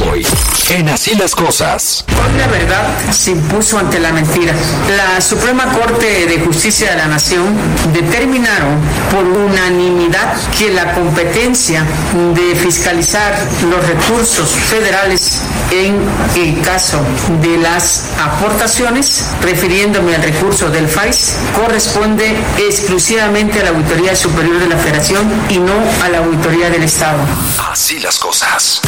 hoy, en Así las Cosas. Hoy la verdad se impuso ante la mentira. La Suprema Corte de Justicia de la Nación determinaron por unanimidad que la competencia de fiscalizar los recursos federales en el caso de las aportaciones, refiriéndome al recurso del FAIS, corresponde exclusivamente a la Auditoría Superior de la Federación y no a la Auditoría del Estado. Así las cosas.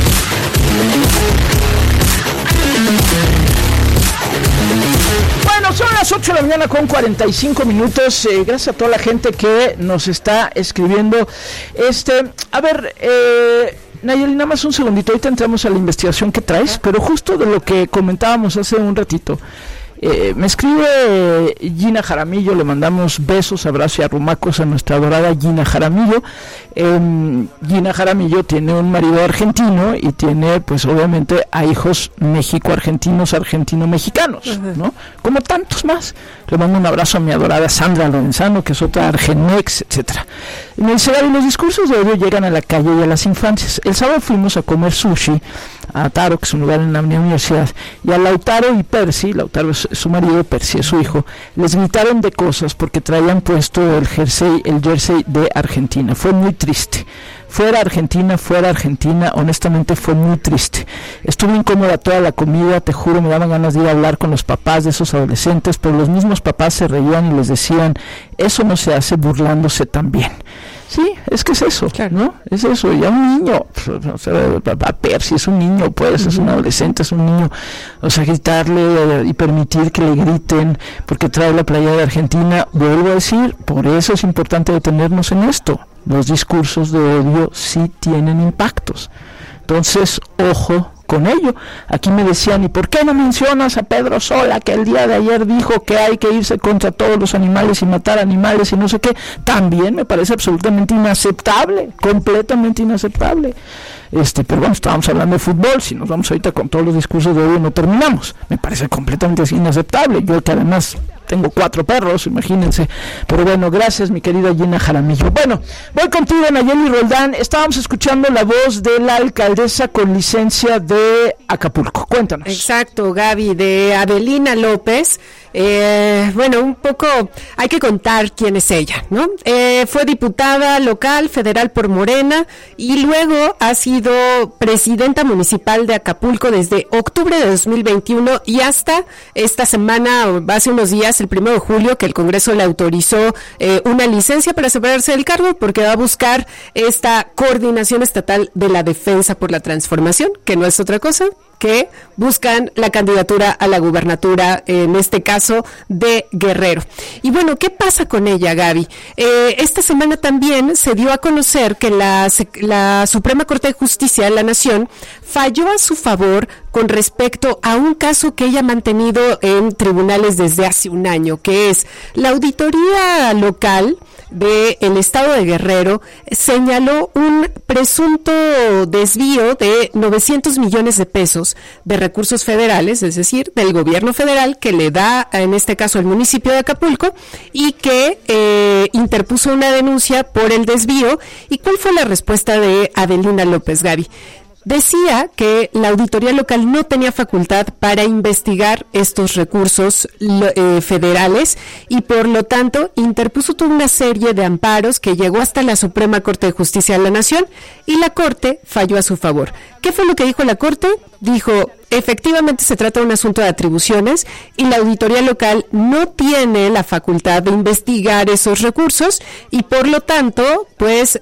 Bueno, son las 8 de la mañana con 45 minutos. Gracias a toda la gente que nos está escribiendo. Nayeli, nada más un segundito, ahorita entramos a la investigación que traes, pero justo de lo que comentábamos hace un ratito. Me escribe Gina Jaramillo, le mandamos besos, abrazos y arrumacos a nuestra adorada Gina Jaramillo. Gina Jaramillo tiene un marido argentino y tiene, pues obviamente, a hijos México-argentinos, argentino-mexicanos, ¿no? Como tantos más. Le mando un abrazo a mi adorada Sandra Lorenzano, que es otra argenex, etcétera. Me dice, Gaby, los discursos de odio llegan a la calle y a las infancias. El sábado fuimos a comer sushi a Taro, que es un lugar en la universidad, y a Lautaro y Percy, Lautaro es su marido, Percy es su hijo, les gritaron de cosas porque traían puesto el jersey de Argentina. Fue muy triste. Fuera Argentina, honestamente fue muy triste. Estuve incómoda toda la comida, te juro, me daban ganas de ir a hablar con los papás de esos adolescentes, pero los mismos papás se reían y les decían, eso no se hace burlándose también. Sí, es que es eso, claro, ¿no? Es eso, ya un niño, o sea, a Percy es un niño, pues, es un adolescente, es un niño, o sea, gritarle y permitir que le griten porque trae la playa de Argentina, vuelvo a decir, por eso es importante detenernos en esto. Los discursos de odio sí tienen impactos. Entonces, ojo con ello. Aquí me decían, ¿y por qué no mencionas a Pedro Sola, que el día de ayer dijo que hay que irse contra todos los animales y matar animales y no sé qué? También me parece absolutamente inaceptable, completamente inaceptable. Pero bueno, estábamos hablando de fútbol, si nos vamos ahorita con todos los discursos de odio no terminamos. Me parece completamente inaceptable. Yo que además tengo 4 perros, imagínense. Pero bueno, gracias mi querida Gina Jaramillo. Bueno, voy contigo, Nayeli Roldán. Estábamos escuchando la voz de la alcaldesa con licencia de Acapulco. Cuéntanos. Exacto, Gaby, de Adelina López. Un poco hay que contar quién es ella, ¿no? Fue diputada local, federal por Morena y luego ha sido presidenta municipal de Acapulco desde octubre de 2021 y hasta esta semana, hace unos días, el 1 de julio, que el Congreso le autorizó una licencia para separarse del cargo porque va a buscar esta coordinación estatal de la defensa por la transformación, que no es otra cosa que buscan la candidatura a la gubernatura, en este caso de Guerrero. Y bueno, ¿qué pasa con ella, Gaby? Esta semana también se dio a conocer que la Suprema Corte de Justicia de la Nación falló a su favor con respecto a un caso que ella ha mantenido en tribunales desde hace un año, que es la auditoría local del estado de Guerrero señaló un presunto desvío de 900 millones de pesos de recursos federales, es decir, del gobierno federal que le da, en este caso, al municipio de Acapulco, y que interpuso una denuncia por el desvío. ¿Y cuál fue la respuesta de Adelina López, Gaby? Decía que la auditoría local no tenía facultad para investigar estos recursos federales y por lo tanto interpuso toda una serie de amparos que llegó hasta la Suprema Corte de Justicia de la Nación y la Corte falló a su favor. ¿Qué fue lo que dijo la Corte? Dijo, efectivamente se trata de un asunto de atribuciones y la auditoría local no tiene la facultad de investigar esos recursos y por lo tanto, pues,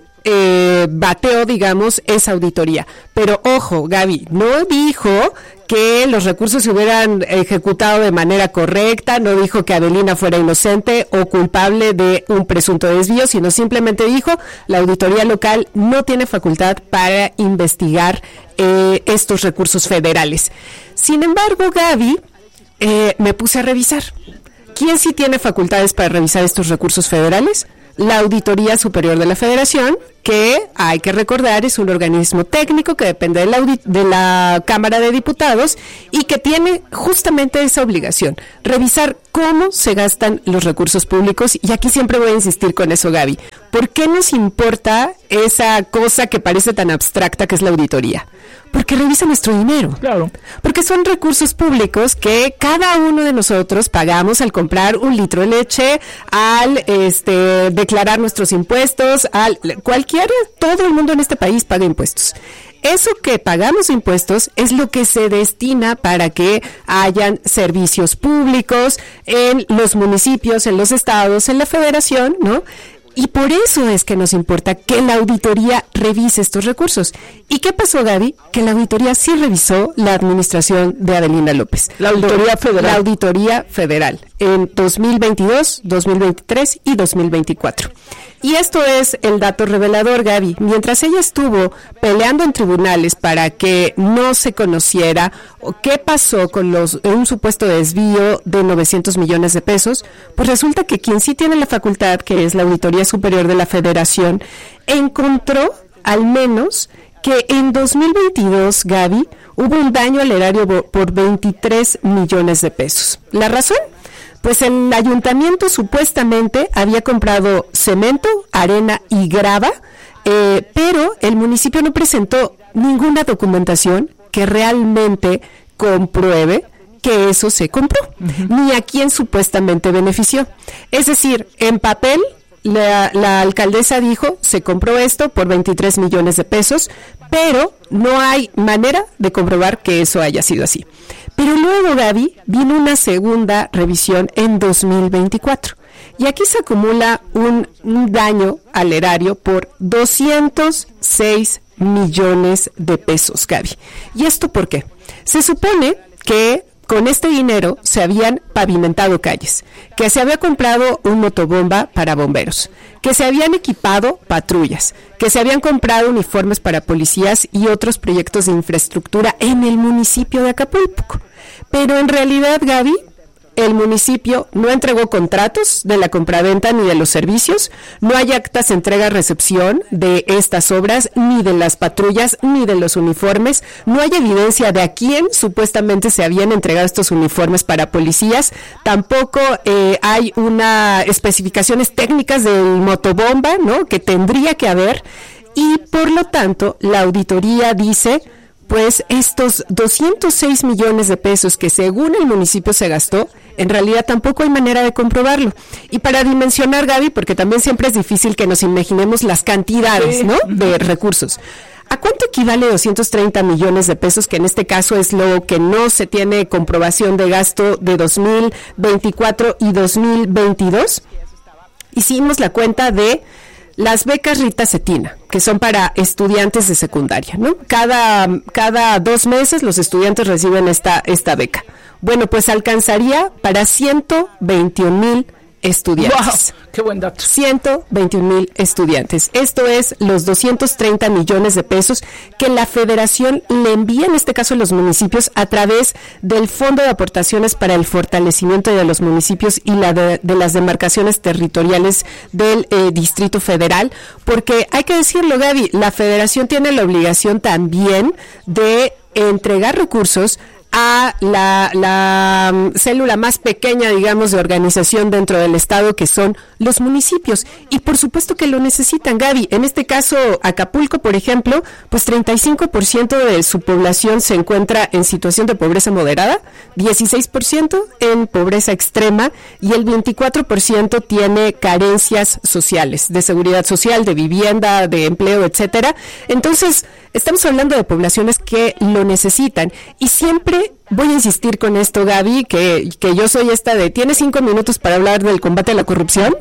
bateó, digamos, esa auditoría. Pero ojo, Gaby, no dijo que los recursos se hubieran ejecutado de manera correcta, no dijo que Adelina fuera inocente o culpable de un presunto desvío, sino simplemente dijo, la auditoría local no tiene facultad para investigar estos recursos federales. Sin embargo, Gaby, me puse a revisar. ¿Quién sí tiene facultades para revisar estos recursos federales? La Auditoría Superior de la Federación, que hay que recordar es un organismo técnico que depende de la Cámara de Diputados y que tiene justamente esa obligación, revisar cómo se gastan los recursos públicos, y aquí siempre voy a insistir con eso, Gaby. ¿por qué nos importa esa cosa que parece tan abstracta que es la auditoría? Porque revisa nuestro dinero. Claro. Porque son recursos públicos que cada uno de nosotros pagamos al comprar un litro de leche, al declarar nuestros impuestos, todo el mundo en este país paga impuestos. Eso que pagamos impuestos es lo que se destina para que hayan servicios públicos en los municipios, en los estados, en la federación, ¿no? Y por eso es que nos importa que la auditoría revise estos recursos. ¿Y qué pasó, Gaby? Que la auditoría sí revisó la administración de Adelina López. La auditoría federal. La auditoría federal en 2022, 2023 y 2024. Y esto es el dato revelador, Gaby. Mientras ella estuvo peleando en tribunales para que no se conociera qué pasó con un supuesto desvío de 900 millones de pesos, pues resulta que quien sí tiene la facultad, que es la Auditoría Superior de la Federación, encontró al menos que en 2022, Gaby, hubo un daño al erario por 23 millones de pesos. ¿La razón? Pues el ayuntamiento supuestamente había comprado cemento, arena y grava, pero el municipio no presentó ninguna documentación que realmente compruebe que eso se compró, ni a quién supuestamente benefició. Es decir, en papel, la alcaldesa dijo, se compró esto por 23 millones de pesos, pero no hay manera de comprobar que eso haya sido así. Pero luego, Gaby, vino una segunda revisión en 2024. Y aquí se acumula un daño al erario por 206 millones de pesos, Gaby. ¿Y esto por qué? Se supone que con este dinero se habían pavimentado calles, que se había comprado un motobomba para bomberos, que se habían equipado patrullas, que se habían comprado uniformes para policías y otros proyectos de infraestructura en el municipio de Acapulco. Pero en realidad, Gaby, el municipio no entregó contratos de la compraventa ni de los servicios, no hay actas de entrega-recepción de estas obras, ni de las patrullas, ni de los uniformes, no hay evidencia de a quién supuestamente se habían entregado estos uniformes para policías, tampoco hay especificaciones técnicas del motobomba, ¿no?, que tendría que haber, y por lo tanto la auditoría dice, pues estos 206 millones de pesos que según el municipio se gastó, en realidad tampoco hay manera de comprobarlo. Y para dimensionar, Gaby, porque también siempre es difícil que nos imaginemos las cantidades, ¿no?, de recursos. ¿A cuánto equivale 230 millones de pesos, que en este caso es lo que no se tiene comprobación de gasto de 2024 y 2022? Hicimos la cuenta de las becas Rita Cetina, que son para estudiantes de secundaria, ¿no? Cada 2 meses los estudiantes reciben esta beca. Bueno, pues alcanzaría para 121,000 estudiantes. ¡Wow! ¡Qué buen dato! 121,000 estudiantes. Esto es los 230 millones de pesos que la federación le envía, en este caso a los municipios, a través del Fondo de Aportaciones para el Fortalecimiento de los Municipios y de las demarcaciones territoriales del Distrito Federal, porque hay que decirlo, Gaby, la federación tiene la obligación también de entregar recursos a la célula más pequeña, digamos, de organización dentro del Estado, que son los municipios. Y por supuesto que lo necesitan, Gaby. En este caso, Acapulco, por ejemplo, pues 35% de su población se encuentra en situación de pobreza moderada, 16% en pobreza extrema y el 24% tiene carencias sociales, de seguridad social, de vivienda, de empleo, etcétera. Entonces, estamos hablando de poblaciones que lo necesitan. Y siempre voy a insistir con esto, Gaby, que yo soy esta de ¿tienes 5 minutos para hablar del combate a la corrupción?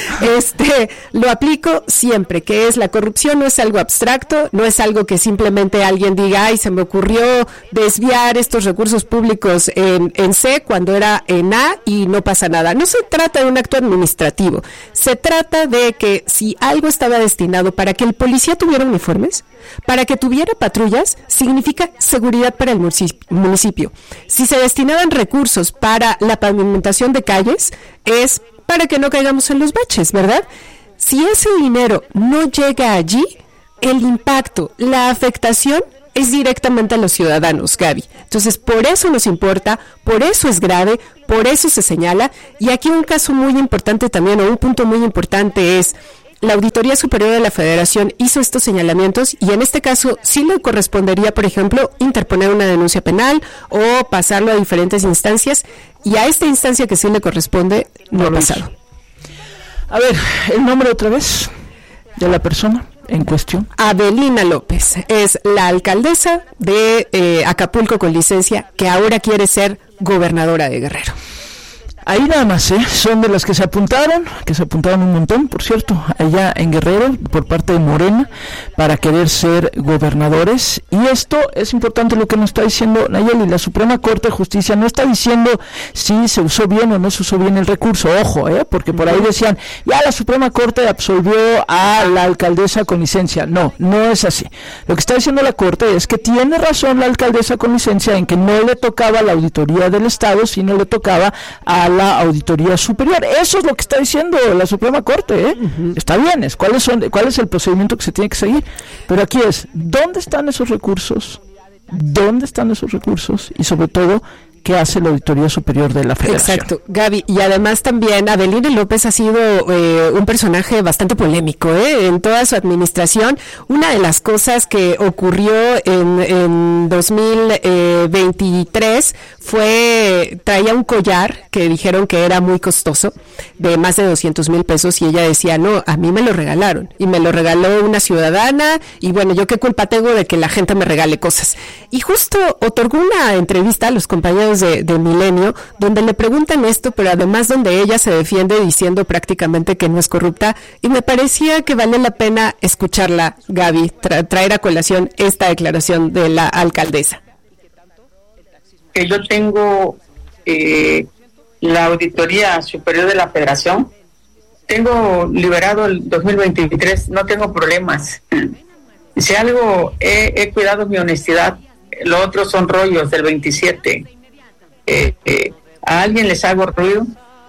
Lo aplico siempre, que es la corrupción no es algo abstracto, no es algo que simplemente alguien diga, ay, se me ocurrió desviar estos recursos públicos en C cuando era en A y no pasa nada. No se trata de un acto administrativo, se trata de que si algo estaba destinado para que el policía tuviera uniformes, para que tuviera patrullas, significa seguridad para el municipio. Si se destinaban recursos para la pavimentación de calles, es para que no caigamos en los baches, ¿verdad? Si ese dinero no llega allí, el impacto, la afectación es directamente a los ciudadanos, Gaby. Entonces, por eso nos importa, por eso es grave, por eso se señala. Y aquí un caso muy importante también, o un punto muy importante es, la Auditoría Superior de la Federación hizo estos señalamientos y en este caso sí le correspondería, por ejemplo, interponer una denuncia penal o pasarlo a diferentes instancias, y a esta instancia que sí le corresponde no ha pasado. A ver, el nombre otra vez de la persona en cuestión. Avelina López es la alcaldesa de Acapulco con licencia, que ahora quiere ser gobernadora de Guerrero. Ahí nada más, son de las que se apuntaron un montón, por cierto, allá en Guerrero, por parte de Morena, para querer ser gobernadores. Y esto es importante lo que nos está diciendo Nayeli. La Suprema Corte de Justicia no está diciendo si se usó bien o no se usó bien el recurso, ojo, porque por ahí decían, ya la Suprema Corte absolvió a la alcaldesa con licencia. No, no es así. Lo que está diciendo la Corte es que tiene razón la alcaldesa con licencia en que no le tocaba a la Auditoría del Estado, sino le tocaba a la Auditoría Superior. Eso es lo que está diciendo la Suprema Corte, Está bien, cuál es el procedimiento que se tiene que seguir, pero aquí es, ¿dónde están esos recursos? Y sobre todo, ¿qué hace la Auditoría Superior de la Federación? Exacto, Gaby, y además también Avelina López ha sido un personaje bastante polémico, en toda su administración. Una de las cosas que ocurrió en 2023 traía un collar que dijeron que era muy costoso, de más de 200,000 pesos, y ella decía, no, a mí me lo regalaron, y me lo regaló una ciudadana, y bueno, yo qué culpa tengo de que la gente me regale cosas. Y justo otorgó una entrevista a los compañeros de Milenio, donde le preguntan esto, pero además donde ella se defiende diciendo prácticamente que no es corrupta, y me parecía que vale la pena escucharla, Gaby, traer a colación esta declaración de la alcaldesa. Que yo tengo la Auditoría Superior de la Federación, tengo liberado el 2023, no tengo problemas. Si algo he cuidado mi honestidad, lo otro son rollos del 27. A alguien les hago ruido,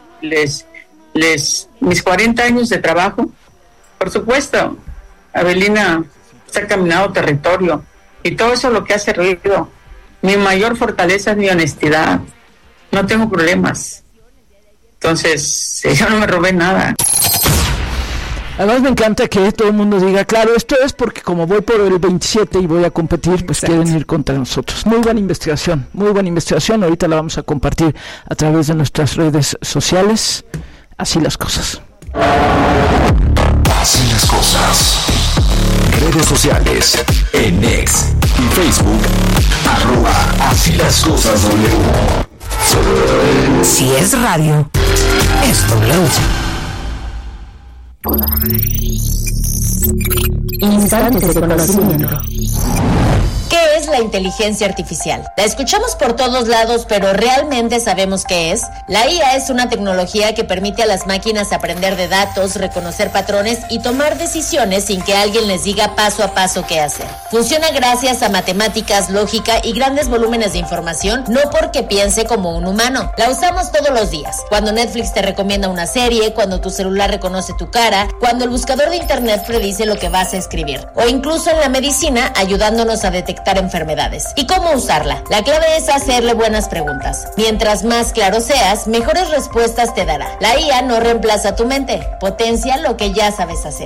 mis 40 años de trabajo, por supuesto, Avelina ha caminado territorio y todo eso es lo que hace ruido. Mi mayor fortaleza es mi honestidad, no tengo problemas, entonces yo no me robé nada. Además me encanta que todo el mundo diga, claro, esto es porque como voy por el 27 y voy a competir, pues quieren ir contra nosotros. Muy buena investigación, ahorita la vamos a compartir a través de nuestras redes sociales. Así las cosas. Así las cosas. Redes sociales, en X y Facebook, @Así las cosas W. Si es radio, es W. Instantes de conocimiento. ¿Qué es la inteligencia artificial? La escuchamos por todos lados, pero ¿realmente sabemos qué es? La IA es una tecnología que permite a las máquinas aprender de datos, reconocer patrones y tomar decisiones sin que alguien les diga paso a paso qué hacer. Funciona gracias a matemáticas, lógica y grandes volúmenes de información, no porque piense como un humano. La usamos todos los días. Cuando Netflix te recomienda una serie, cuando tu celular reconoce tu cara, cuando el buscador de internet predice lo que vas a escribir, o incluso en la medicina ayudándonos a detectar enfermedades. ¿Y cómo usarla? La clave es hacerle buenas preguntas. Mientras más claro seas, mejores respuestas te dará. La IA no reemplaza tu mente, potencia lo que ya sabes hacer.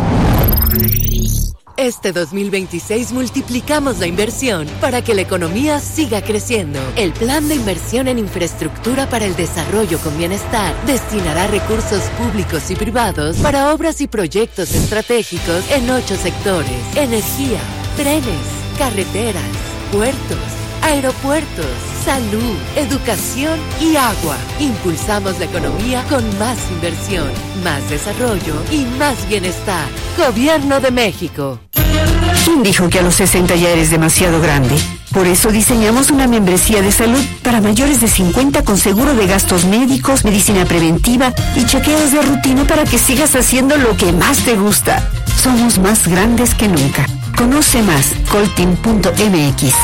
Este 2026 multiplicamos la inversión para que la economía siga creciendo. El Plan de Inversión en Infraestructura para el Desarrollo con Bienestar destinará recursos públicos y privados para obras y proyectos estratégicos en 8 sectores: energía, trenes, carreteras, puertos, aeropuertos, salud, educación y agua. Impulsamos la economía con más inversión, más desarrollo y más bienestar. Gobierno de México. ¿Quién dijo que a los 60 ya eres demasiado grande? Por eso diseñamos una membresía de salud para mayores de 50 con seguro de gastos médicos, medicina preventiva y chequeos de rutina para que sigas haciendo lo que más te gusta. Somos más grandes que nunca. Conoce más, coltin.mx.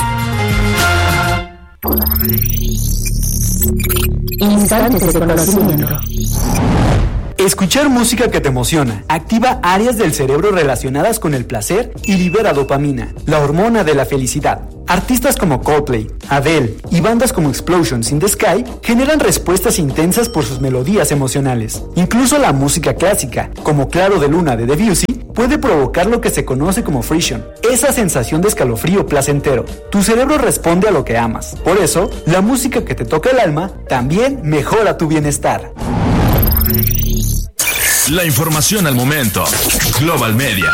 Instantes de conocimiento. Escuchar música que te emociona activa áreas del cerebro relacionadas con el placer y libera dopamina, la hormona de la felicidad. Artistas como Coldplay, Adele y bandas como Explosions in the Sky generan respuestas intensas por sus melodías emocionales. Incluso la música clásica, como Claro de Luna de Debussy, puede provocar lo que se conoce como frisson, esa sensación de escalofrío placentero. Tu cerebro responde a lo que amas. Por eso, la música que te toca el alma también mejora tu bienestar. La información al momento. Global Media.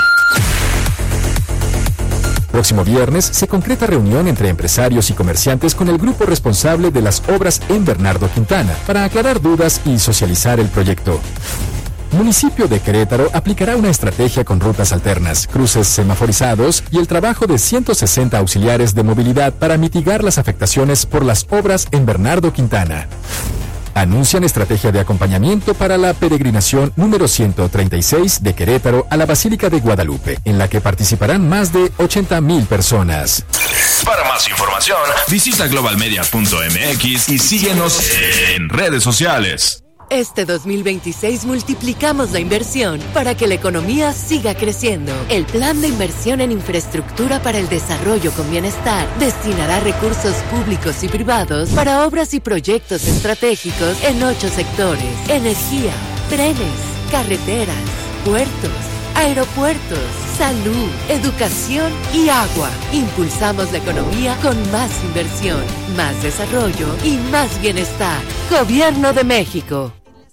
Próximo viernes se concreta reunión entre empresarios y comerciantes con el grupo responsable de las obras en Bernardo Quintana para aclarar dudas y socializar el proyecto. Municipio de Querétaro aplicará una estrategia con rutas alternas, cruces semaforizados y el trabajo de 160 auxiliares de movilidad para mitigar las afectaciones por las obras en Bernardo Quintana. Anuncian estrategia de acompañamiento para la peregrinación número 136 de Querétaro a la Basílica de Guadalupe, en la que participarán más de 80,000 personas. Para más información, visita globalmedia.mx y síguenos en redes sociales. Este 2026 multiplicamos la inversión para que la economía siga creciendo. El Plan de Inversión en Infraestructura para el Desarrollo con Bienestar destinará recursos públicos y privados para obras y proyectos estratégicos en 8 sectores: energía, trenes, carreteras, puertos, aeropuertos, salud, educación y agua. Impulsamos la economía con más inversión, más desarrollo y más bienestar. Gobierno de México.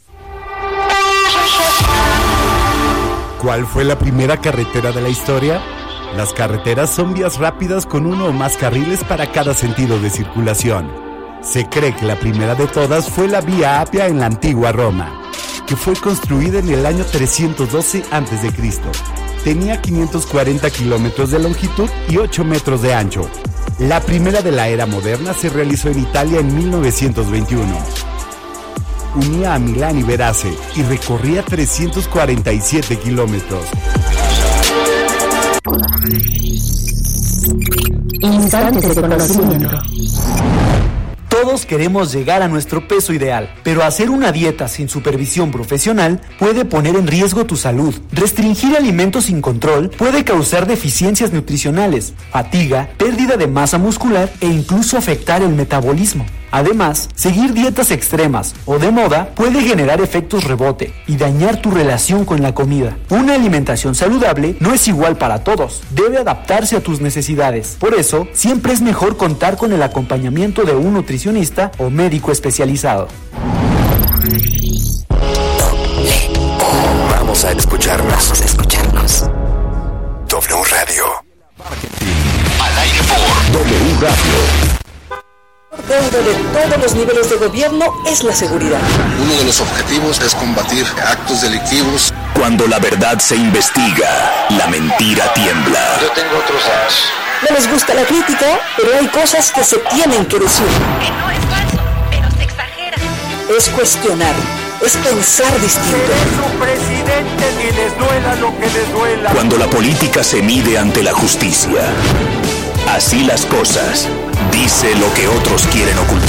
¿Cuál fue la primera carretera de la historia? Las carreteras son vías rápidas con uno o más carriles para cada sentido de circulación. Se cree que la primera de todas fue la Vía Apia en la antigua Roma, que fue construida en el año 312 a.C. Tenía 540 kilómetros de longitud y 8 metros de ancho. La primera de la era moderna se realizó en Italia en 1921. Unía a Milán y Verace y recorría 347 kilómetros. Instantes de conocimiento. Todos queremos llegar a nuestro peso ideal, pero hacer una dieta sin supervisión profesional puede poner en riesgo tu salud. Restringir alimentos sin control puede causar deficiencias nutricionales, fatiga, pérdida de masa muscular e incluso afectar el metabolismo. Además, seguir dietas extremas o de moda puede generar efectos rebote y dañar tu relación con la comida. Una alimentación saludable no es igual para todos, debe adaptarse a tus necesidades. Por eso, siempre es mejor contar con el acompañamiento de un nutricionista o médico especializado. Vamos a escucharnos. W Radio. Al aire por W Radio. Deuda de todos los niveles de gobierno es la seguridad. Uno de los objetivos es combatir actos delictivos. Cuando la verdad se investiga, la mentira tiembla. Yo tengo otros datos. No les gusta la crítica, pero hay cosas que se tienen que decir. Que no es falso, pero se exagera. Es cuestionar, es pensar distinto. Eres su presidente y les duela lo que les duela. Cuando la política se mide ante la justicia. Así las cosas. Dice lo que otros quieren ocultar.